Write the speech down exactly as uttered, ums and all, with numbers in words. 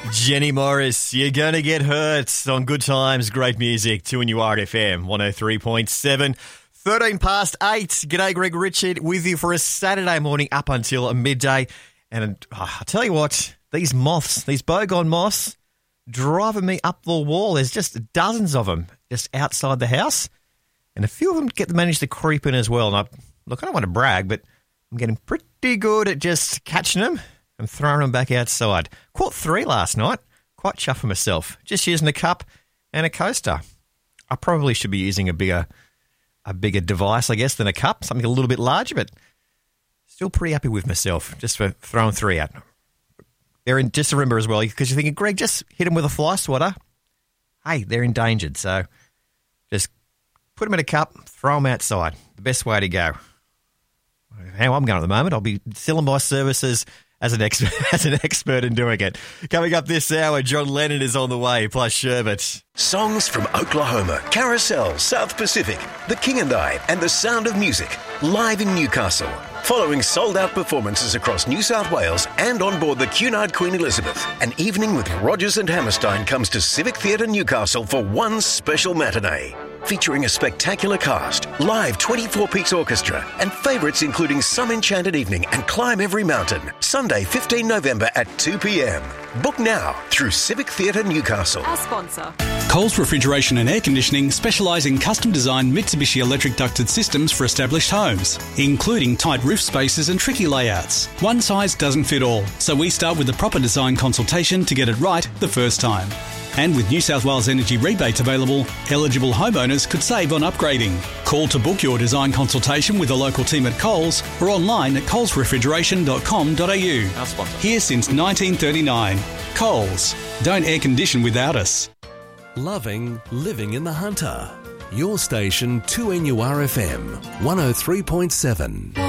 Jenny Morris, you're going to get hurt on Good Times, great music, two N U R F M, one oh three point seven. thirteen past eight. G'day, Greg Richard, with you for a Saturday morning up until midday. And oh, I tell you what, these moths, these bogone moths, driving me up the wall. There's just dozens of them just outside the house. And a few of them get manage to creep in as well. And I, look, I don't want to brag, but I'm getting pretty good at just catching them and throwing them back outside. Caught three last night. Quite chuffed with myself. Just using a cup and a coaster. I probably should be using a bigger a bigger device, I guess, than a cup. Something a little bit larger, but still pretty happy with myself just for throwing three out. They're in, just remember as well, because you're thinking, Greg, just hit them with a fly swatter. Hey, they're endangered, so just put them in a cup, throw them outside. The best way to go. How I'm going at the moment, I'll be selling my services as an expert, as an expert in doing it. Coming up this hour, John Lennon is on the way, plus Sherbet. Songs from Oklahoma, Carousel, South Pacific, The King and I, and The Sound of Music, live in Newcastle. Following sold-out performances across New South Wales and on board the Cunard Queen Elizabeth, an evening with Rogers and Hammerstein comes to Civic Theatre Newcastle for one special matinee. Featuring a spectacular cast, live twenty-four piece orchestra, and favourites including Some Enchanted Evening and Climb Every Mountain. Sunday, fifteenth November at two p.m. Book now through Civic Theatre Newcastle. Our sponsor. Coles Refrigeration and Air Conditioning specialise in custom-designed Mitsubishi electric ducted systems for established homes, including tight roof spaces and tricky layouts. One size doesn't fit all, so we start with a proper design consultation to get it right the first time. And with New South Wales Energy rebates available, eligible homeowners could save on upgrading. Call to book your design consultation with a local team at Coles or online at coles refrigeration dot com dot a u. Here since nineteen thirty-nine. Coles. Don't air condition without us. Loving living in the Hunter. Your station two N U R F M, one oh three point seven.